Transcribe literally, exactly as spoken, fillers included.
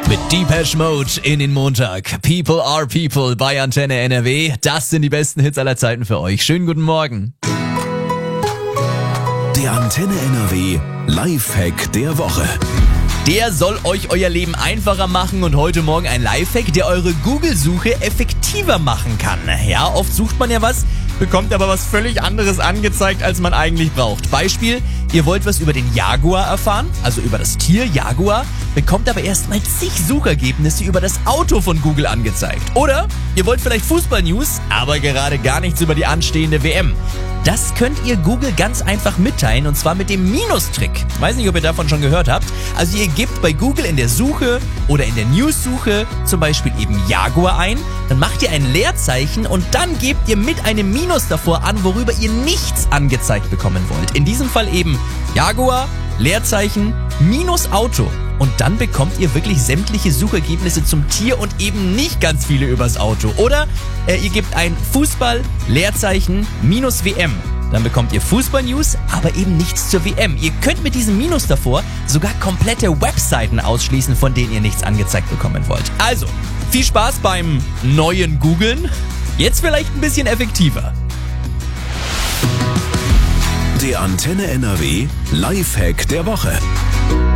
Mit Depeche Mode in den Montag. People are People bei Antenne N R W. Das sind die besten Hits aller Zeiten für euch. Schönen guten Morgen. Der Antenne N R W Lifehack der Woche. Der soll euch euer Leben einfacher machen und heute Morgen ein Lifehack, der eure Google-Suche effektiver machen kann. Ja, oft sucht man ja was, bekommt aber was völlig anderes angezeigt, als man eigentlich braucht. Beispiel, ihr wollt was über den Jaguar erfahren, also über das Tier Jaguar, bekommt aber erstmal zig Suchergebnisse über das Auto von Google angezeigt. Oder ihr wollt vielleicht Fußball-News, aber gerade gar nichts über die anstehende W M. Das könnt ihr Google ganz einfach mitteilen und zwar mit dem Minustrick. Weiß nicht, ob ihr davon schon gehört habt. Also ihr gebt bei Google in der Suche oder in der News-Suche zum Beispiel eben Jaguar ein, dann macht ihr ein Leerzeichen und dann gebt ihr mit einem Minus davor an, worüber ihr nichts angezeigt bekommen wollt. In diesem Fall eben Jaguar, Leerzeichen, minus Auto. Und dann bekommt ihr wirklich sämtliche Suchergebnisse zum Tier und eben nicht ganz viele übers Auto. Oder äh, ihr gebt ein Fußball, Leerzeichen, minus W M. Dann bekommt ihr Fußball-News, aber eben nichts zur W M. Ihr könnt mit diesem Minus davor sogar komplette Webseiten ausschließen, von denen ihr nichts angezeigt bekommen wollt. Also, viel Spaß beim neuen Googlen. Jetzt vielleicht ein bisschen effektiver. Der Antenne N R W Lifehack der Woche.